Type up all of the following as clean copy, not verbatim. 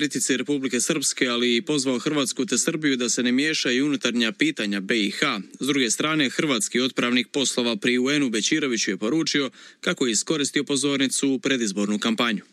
kritici Republike Srpske, ali i pozvao Hrvatsku te Srbiju da se ne miješaju unutarnja pitanja BiH. S druge strane, hrvatski otpravnik poslova pri UN-u Bećiroviću je poručio kako je iskoristio pozornicu u predizbornu kampanju.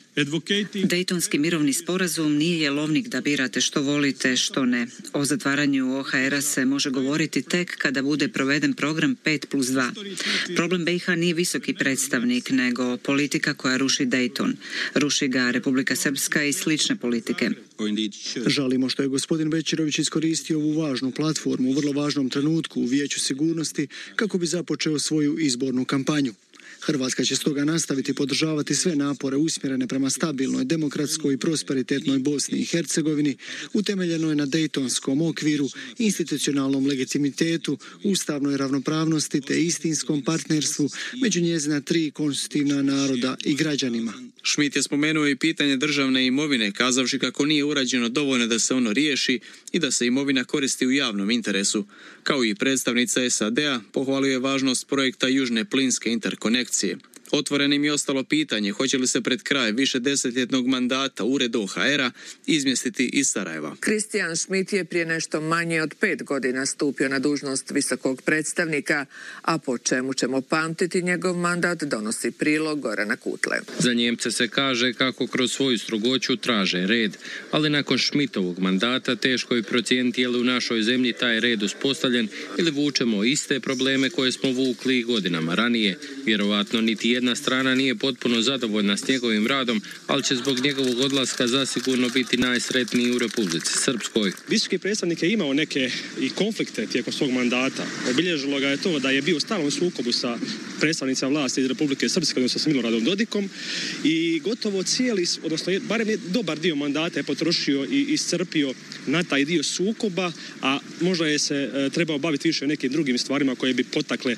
Dejtonski mirovni sporazum nije jelovnik da birate što volite, što ne. O zatvaranju OHR-a se može govoriti tek kada bude proveden program 5+2. Problem BiH nije visoki predstavnik, nego politika koja ruši Dejton. Ruši ga Republika Srpska i slične politike. Žalimo što je gospodin Bećirović iskoristio ovu važnu platformu u vrlo važnom trenutku u Vijeću sigurnosti kako bi započeo svoju izbornu kampanju. Hrvatska će stoga nastaviti podržavati sve napore usmjerene prema stabilnoj, demokratskoj i prosperitetnoj Bosni i Hercegovini, utemeljenoj na dejtonskom okviru, institucionalnom legitimitetu, ustavnoj ravnopravnosti te istinskom partnerstvu među njezina 3 konstitutivna naroda i građanima. Schmidt je spomenuo i pitanje državne imovine, kazavši kako nije urađeno dovoljno da se ono riješi i da se imovina koristi u javnom interesu. Kao i predstavnica SAD-a, pohvalio je važnost projekta Južne plinske interkonekcije. Otvorenim je ostalo pitanje hoće li se pred kraj višedesetljetnog mandata ured OHR-a izmjestiti iz Sarajeva. Christian Schmidt je prije nešto manje od 5 godina stupio na dužnost visokog predstavnika, a po čemu ćemo pamtiti njegov mandat donosi prilog Gorana Kutle. Za Njemce se kaže kako kroz svoju strogoću traže red, ali nakon Schmidtovog mandata teško je procijeniti je li u našoj zemlji taj red uspostavljen ili vučemo iste probleme koje smo vukli godinama ranije. Vjerovatno niti jedna strana nije potpuno zadovoljna s njegovim radom, ali će zbog njegovog odlaska zasigurno biti najsretniji u Republici Srpskoj. Visoki predstavnik je imao neke i konflikte tijekom svog mandata. Obilježilo ga je to da je bio u stalnom sukobu sa predstavnicima vlasti iz Republike Srpske, odnosno s Miloradom Dodikom, i gotovo cijeli, odnosno barem je dobar dio mandata je potrošio i iscrpio na taj dio sukoba, a možda je se trebao baviti više nekim drugim stvarima koje bi potakle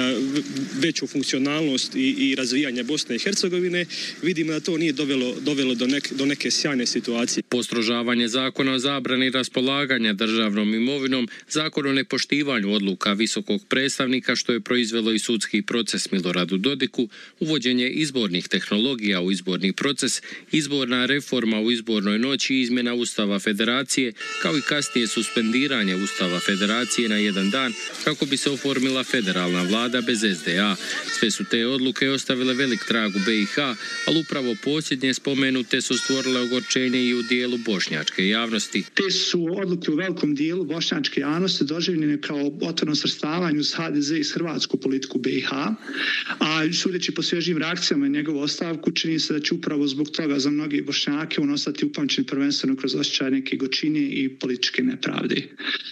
veću funkcionalnost i razvijanje Bosne i Hercegovine. Vidimo da to nije dovelo do neke sjajne situacije. Postrožavanje zakona o zabrani raspolaganja državnom imovinom, zakon o nepoštivanju odluka visokog predstavnika što je proizvelo i sudski proces Miloradu Dodiku, uvođenje izbornih tehnologija u izborni proces, izborna reforma u izbornoj noći i izmjena Ustava Federacije, kao i kasnije suspendiranje Ustava Federacije na jedan dan kako bi se oformila federalna vlada bez SDA. Sve su te odluke ostavile velik trag u BiH, ali upravo posljednje spomenute su stvorile ogorčenje i u dijelu bošnjačke javnosti. Te su odluke u velikom dijelu bošnjačke javnosti doživljene kao otvoreno svrstavanje uz HDZ i hrvatsku politiku BiH, a sudeći po svježim reakcijama na njegovu ostavku čini se da će upravo zbog toga za mnogi Bošnjake on ostati upamćen prvenstveno kroz osjećaj neke gorčine i političke nepravde.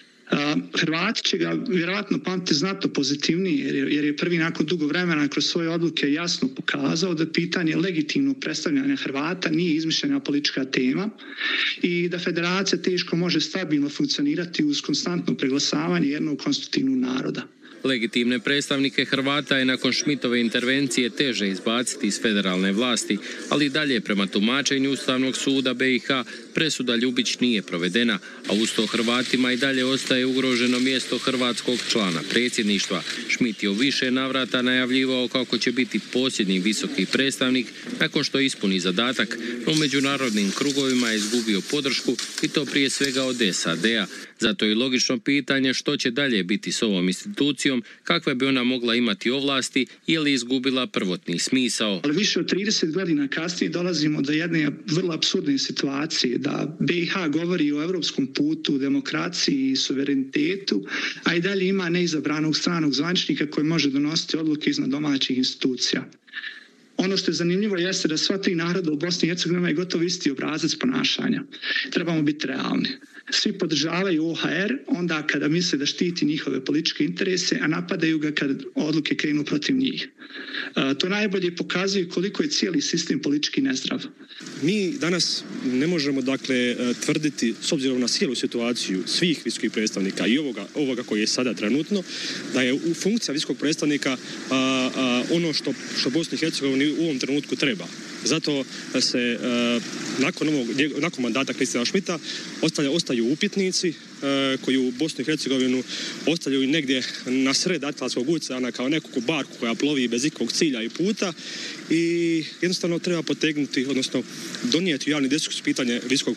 Hrvati će ga vjerojatno pamtiti znatno pozitivnije jer je prvi nakon dugo vremena kroz svoje odluke jasno pokazao da pitanje legitimnog predstavljanja Hrvata nije izmišljena politička tema i da federacija teško može stabilno funkcionirati uz konstantno preglasavanje jednog konstitutivnog naroda. Legitimne predstavnike Hrvata je nakon Schmidtove intervencije teže izbaciti iz federalne vlasti, ali dalje prema tumačenju Ustavnog suda BiH presuda Ljubić nije provedena, a uz to Hrvatima i dalje ostaje ugroženo mjesto hrvatskog člana predsjedništva. Schmidt je u više navrata najavljivao kako će biti posljednji visoki predstavnik nakon što ispuni zadatak, no u međunarodnim krugovima je izgubio podršku i to prije svega od SAD-a. Zato je logično pitanje što će dalje biti s ovom institucijom, kakve bi ona mogla imati ovlasti, je li izgubila prvotni smisao. Ali više od 30 godina kasnije dolazimo do jedne vrlo apsurdne situacije da BiH govori o evropskom putu, demokraciji i suverenitetu, a i dalje ima neizabranog stranog zvaničnika koji može donositi odluke iznad domaćih institucija. Ono što je zanimljivo jeste da sva 3 naroda u Bosni i Hercegovini imaju gotovo isti obrazac ponašanja. Trebamo biti realni. Svi podržavaju OHR onda kada misle da štiti njihove političke interese, a napadaju ga kad odluke krenu protiv njih. To najbolje pokazuje koliko je cijeli sistem politički nezdrav. Mi danas ne možemo tvrditi, s obzirom na cijelu situaciju svih visokih predstavnika i ovoga koji je sada trenutno, da je u funkcija visokog predstavnika ono što Bosni i Hercegovini u ovom trenutku treba. Zato se nakon mandata Kristijana Schmidta ostaju upitnici koji u Bosnu i Hercegovinu ostavljaju negdje na sred Atlantskog oceana kao neku barku koja plovi bez ikakvog cilja i puta i jednostavno treba potegnuti, odnosno donijeti u javni diskurs pitanje visokog